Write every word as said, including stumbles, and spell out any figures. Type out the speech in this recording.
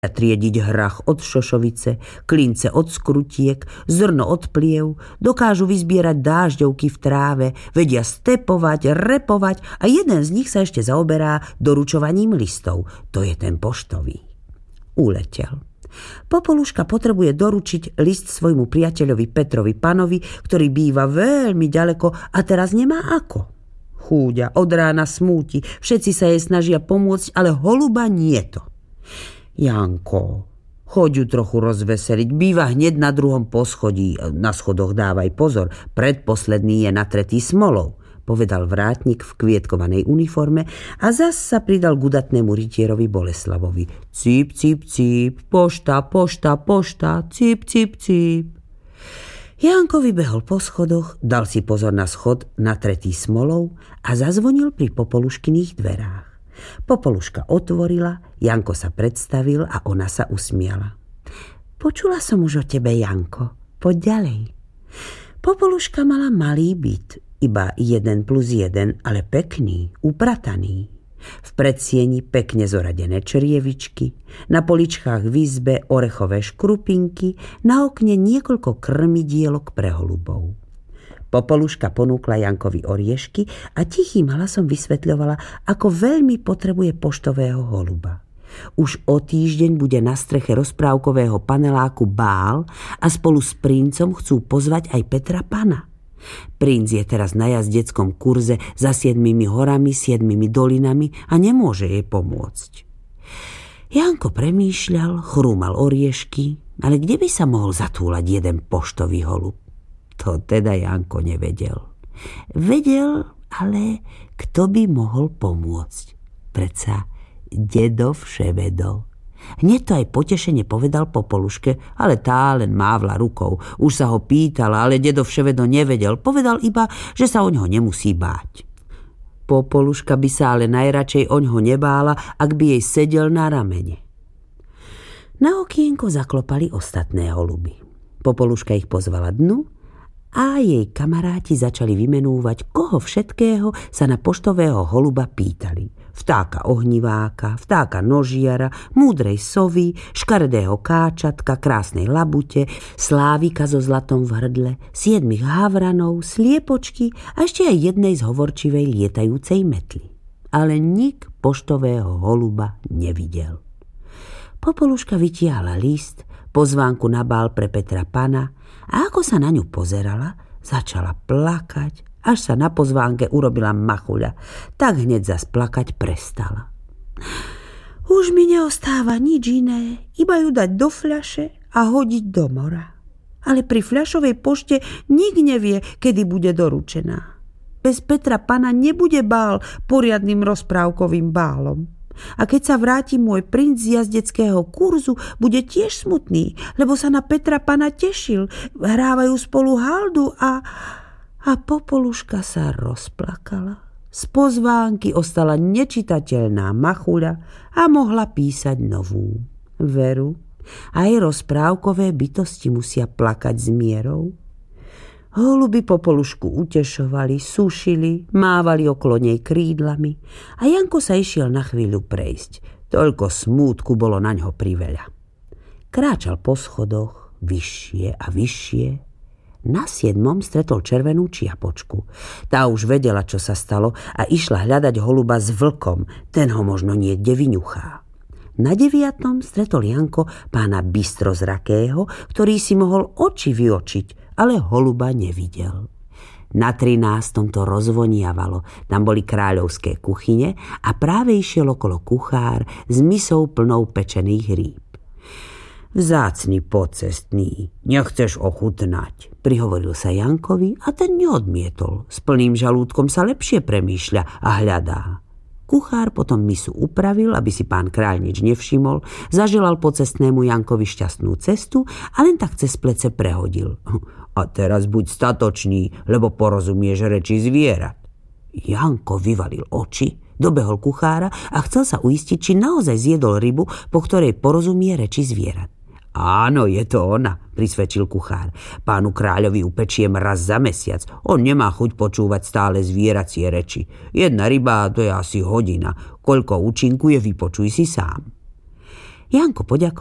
triediť hrach od šošovice, klince od skrutiek, zrno od pliev, dokážu vyzbierať dážďovky v tráve, vedia stepovať, repovať a jeden z nich sa ešte zaoberá doručovaním listov. To je ten poštový. Uletel. Popoluška potrebuje doručiť list svojmu priateľovi Petrovi Panovi, ktorý býva veľmi ďaleko a teraz nemá ako. Chúďa od rána smúti, všetci sa jej snažia pomôcť, ale holuba nie to. Janko, choď ju trochu rozveseliť, býva hneď na druhom poschodí, na schodoch dávaj pozor, predposledný je natretý smolou, povedal vrátnik v kvietkovanej uniforme a zas sa pridal k udatnému rytierovi Boleslavovi. Cíp, cíp, cíp, pošta, pošta, pošta, cíp, cíp, cíp. Janko vybehol po schodoch, dal si pozor na schod natretý smolou a zazvonil pri Popoluškyných dverách. Popoluška otvorila, Janko sa predstavil a ona sa usmiala. Počula som už o tebe, Janko, poď ďalej. Popoluška mala malý byt, iba jeden plus jeden, ale pekný, uprataný. V predsieni pekne zoradené črievičky, na poličkách v izbe orechové škrupinky, na okne niekoľko krmidielok pre holubov. Popoluška ponúkla Jankovi oriešky a tichým hlasom vysvetľovala, ako veľmi potrebuje poštového holuba. Už o týždeň bude na streche rozprávkového paneláku bál a spolu s princom chcú pozvať aj Petra Pana. Princ je teraz na jazdeckom kurze za siedmimi horami, siedmimi dolinami a nemôže jej pomôcť. Janko premýšľal, chrúmal oriešky, ale kde by sa mohol zatúlať jeden poštový holub? To teda Janko nevedel. Vedel, ale kto by mohol pomôcť? Predsa dedo Vševedo. Hneď to aj potešene povedal Popoluške, ale tá len mávla rukou. Už sa ho pýtala, ale dedo Vševedo nevedel. Povedal iba, že sa oňho nemusí báť. Popoluška by sa ale najradšej oňho nebála, ak by jej sedel na ramene. Na okienko zaklopali ostatné holuby. Popoluška ich pozvala dnu a jej kamaráti začali vymenúvať, koho všetkého sa na poštového holuba pýtali. Vtáka ohniváka, vtáka nožiara, múdrej sovy, škaredého káčatka, krásnej labute, slávika so zlatom v hrdle, siedmich havranov, sliepočky a ešte aj jednej z hovorčivej lietajúcej metly. Ale nik poštového holuba nevidel. Popoluška vytiahla list, pozvánku na bál pre Petra Pana a ako sa na ňu pozerala, začala plakať, až sa na pozvánke urobila machuľa, tak hneď zas plakať prestala. Už mi neostáva nič iné, iba ju dať do fľaše a hodiť do mora. Ale pri fľašovej pošte nik nevie, kedy bude doručená. Bez Petra Pana nebude bál poriadnym rozprávkovým bálom. A keď sa vráti môj princ z jazdeckého kurzu, bude tiež smutný, lebo sa na Petra Pana tešil. Hrávajú spolu haldu a... A Popoluška sa rozplakala. Z pozvánky ostala nečitateľná machuľa a mohla písať novú. Veru, aj rozprávkové bytosti musia plakať s mierou. Holuby Popolušku utešovali, sušili, mávali okolo nej krídlami a Janko sa išiel na chvíľu prejsť. Toľko smútku bolo na ňo priveľa. Kráčal po schodoch, vyššie a vyššie. Na siedmom stretol červenú čiapočku. Tá už vedela, čo sa stalo a išla hľadať holuba s vlkom. Ten ho možno niekde vyňuchá. Na deviatom stretol Janko pána Bystrozrakého, ktorý si mohol oči vyočiť, ale holuba nevidel. Na trinástom to rozvoniavalo. Tam boli kráľovské kuchyne a práve išiel okolo kuchár s misou plnou pečených rýb. Vzácny pocestný, nechceš ochutnať, prihovoril sa Jankovi a ten neodmietol. S plným žalúdkom sa lepšie premýšľa a hľadá. Kuchár potom misu upravil, aby si pán kráľ nič nevšimol, zaželal pocestnému Jankovi šťastnú cestu a len tak cez plece prehodil. A teraz buď statočný, lebo porozumieš reči zvierat. Janko vyvalil oči, dobehol kuchára a chcel sa uistiť, či naozaj zjedol rybu, po ktorej porozumie reči zvierat. Áno, je to ona, prisvedčil kuchár. Pánu kráľovi upečiem raz za mesiac. On nemá chuť počúvať stále zvieracie reči. Jedna ryba, to je asi hodina. Koľko účinkuje, vypočuj si sám. Janko poďakoval